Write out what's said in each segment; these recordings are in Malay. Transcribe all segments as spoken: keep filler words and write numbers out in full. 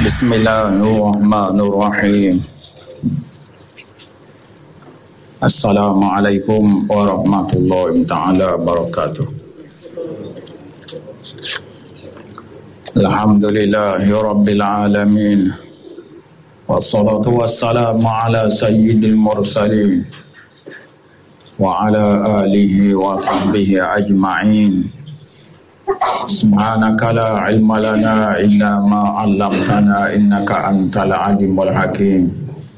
Bismillahirrahmanirrahim. Assalamualaikum warahmatullahi taala wabarakatuh. Alhamdulillahirabbil alamin. Wassalatu wassalamu ala sayyidil mursalin wa ala alihi wa sahbihi ajma'in. Subhanaka la ilma lana illa ma 'allamtana innaka antal alimul hakim.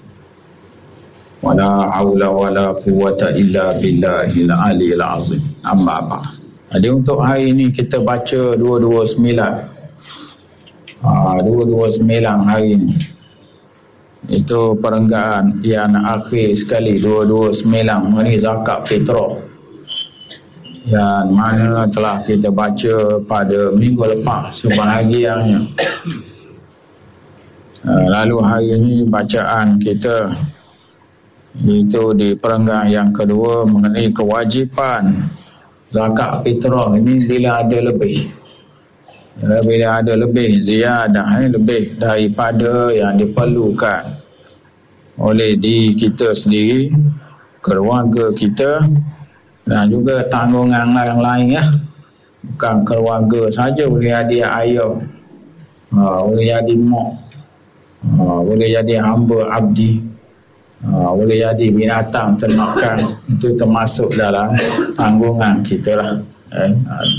Wala haula wala quwwata illa billahil aliyil azim. Amma ba'd. Jadi untuk hari ini kita baca dua dua sembilan. Ah dua dua sembilan hari ini. Itu perenggan yang akhir sekali dua dua sembilan mengenai zakat fitrah. Yang mana telah kita baca pada minggu lepas sebahagiannya. Lalu hari ini bacaan kita itu di perenggan yang kedua mengenai kewajipan zakat fitrah ini bila ada lebih. Ya, bila ada lebih ziyadah, eh, lebih daripada yang diperlukan oleh diri kita sendiri, keluarga kita dan juga tanggungan yang lain ya. Bukan keluarga saja, boleh jadi ayah, ha, boleh jadi mak, ha, boleh jadi hamba abdi, ha, boleh jadi binatang ternakan. Itu termasuk dalam tanggungan kita lah. Eh,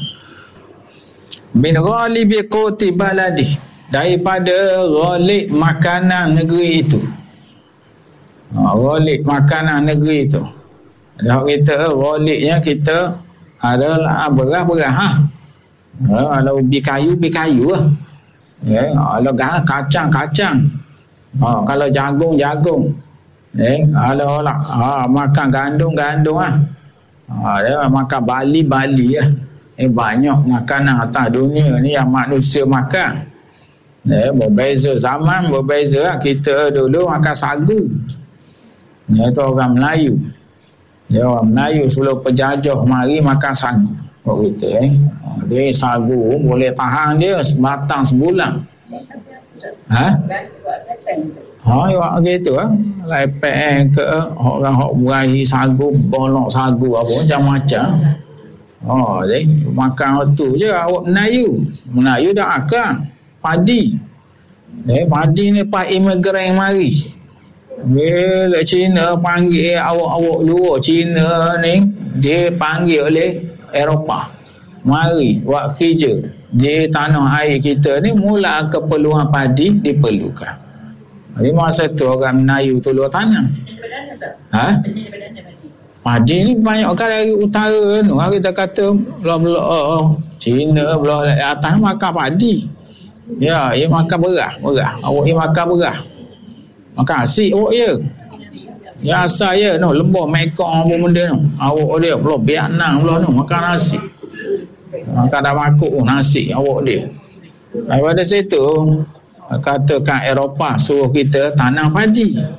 min ghalibi quti baladi, daripada ghalib makanan negeri itu. Ha, ghalib makanan negeri itu. Ada kita ghalibnya kita adalah beras-beras ha. Kalau ubi kayu, ubi kayu lah. Ya, kalau kacang-kacang. Ha, kalau jagung-jagung. Eh, kalau lah, ha, makan gandum-gandum ah. Ha, dia makan bali-bali lah. Eh, banyak makanan atas dunia ni yang manusia makan. Eh, berbeza zaman, berbeza lah. Kita dulu makan sagu. Ya, itu orang Melayu. Dia orang Melayu sebelum penjajah mari makan sagu. Kau kata eh. Dia sagu boleh tahan dia sebatang sebulan. Ha? Ha, buat gitu ah. Lepek ke orang hok berai sagu, bolong sagu apa macam-macam. Oh, jadi makan tu je awak Melayu. Melayu dah akak padi. Eh, padi ni pak imigran mari. Bila Cina panggil awak-awak luar Cina ni, dia panggil oleh Eropah mari buat kerja di tanah air kita ni. Mula keperluan padi diperlukan. Jadi masa tu orang Melayu tu luar tanah. Ha? Padi ni banyak kan dari utara tu. Kita kata belah-belah Cina, belah atas makan padi. Ya, ia makan beras, beras. Awak ia makan beras. Makan asyik awak je. Ya asal je no, lembah mekong apa benda tu. Awak dia belah Vietnam belah tu makan nasi. Makan dah makuk nasi awak dia. Daripada situ katakan Eropah suruh kita tanam padi.